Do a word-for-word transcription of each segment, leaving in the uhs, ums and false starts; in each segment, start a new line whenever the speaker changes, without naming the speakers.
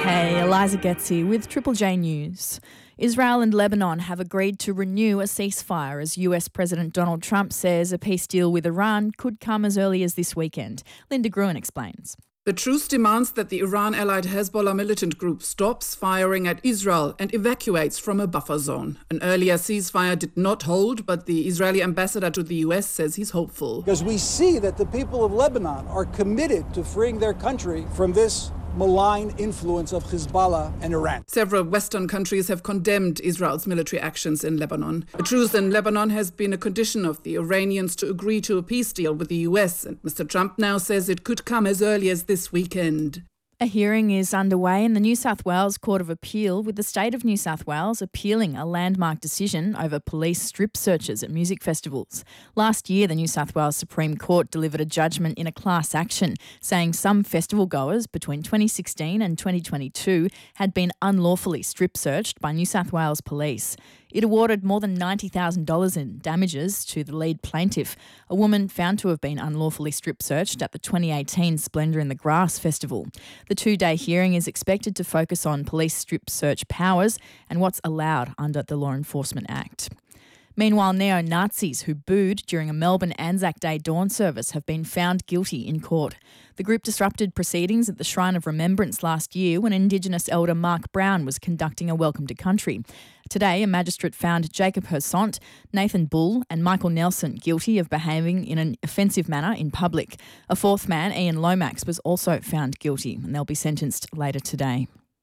Hey, Eliza Getzi with Triple J News. Israel and Lebanon have agreed to renew a ceasefire as U S President Donald Trump says a peace deal with Iran could come as early as this weekend. Linda Gruen explains.
The truce demands that the Iran-allied Hezbollah militant group stops firing at Israel and evacuates from a buffer zone. An earlier ceasefire did not hold, but the Israeli ambassador to the U S says he's hopeful.
Because we see that the people of Lebanon are committed to freeing their country from this malign influence of Hezbollah and Iran.
Several Western countries have condemned Israel's military actions in Lebanon. A truce in Lebanon has been a condition of the Iranians to agree to a peace deal with the U S, and Mister Trump now says it could come as early as this weekend.
A hearing is underway in the New South Wales Court of Appeal, with the state of New South Wales appealing a landmark decision over police strip searches at music festivals. Last year, the New South Wales Supreme Court delivered a judgment in a class action, saying some festival goers between twenty sixteen and twenty twenty-two had been unlawfully strip searched by New South Wales police. It awarded more than ninety thousand dollars in damages to the lead plaintiff, a woman found to have been unlawfully strip searched at the twenty eighteen Splendour in the Grass festival. The two-day hearing is expected to focus on police strip search powers and what's allowed under the Law Enforcement Act. Meanwhile, neo-Nazis who booed during a Melbourne Anzac Day dawn service have been found guilty in court. The group disrupted proceedings at the Shrine of Remembrance last year when Indigenous elder Mark Brown was conducting a welcome to country. Today, a magistrate found Jacob Hersont, Nathan Bull and Michael Nelson guilty of behaving in an offensive manner in public. A fourth man, Ian Lomax, was also found guilty and they'll be sentenced later today.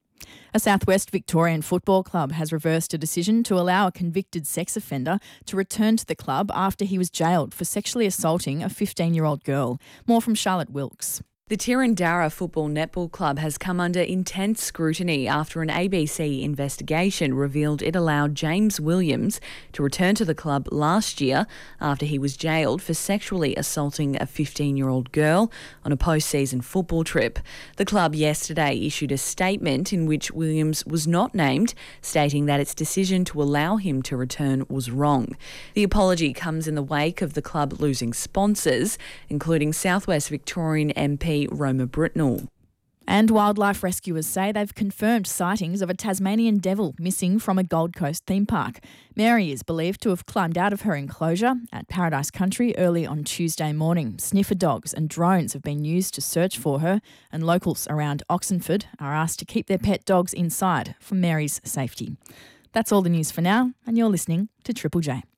A Southwest Victorian football club has reversed a decision to allow a convicted sex offender to return to the club after he was jailed for sexually assaulting a fifteen-year-old girl. More from Charlotte Wilkes.
The Tirrandarra Football Netball Club has come under intense scrutiny after an A B C investigation revealed it allowed James Williams to return to the club last year after he was jailed for sexually assaulting a fifteen-year-old girl on a post-season football trip. The club yesterday issued a statement in which Williams was not named, stating that its decision to allow him to return was wrong. The apology comes in the wake of the club losing sponsors, including Southwest Victorian M P Roma Britnell.
And wildlife rescuers say they've confirmed sightings of a Tasmanian devil missing from a Gold Coast theme park. Mary is believed to have climbed out of her enclosure at Paradise Country early on Tuesday morning. Sniffer dogs and drones have been used to search for her, and locals around Oxenford are asked to keep their pet dogs inside for Mary's safety. That's all the news for now, and you're listening to Triple J.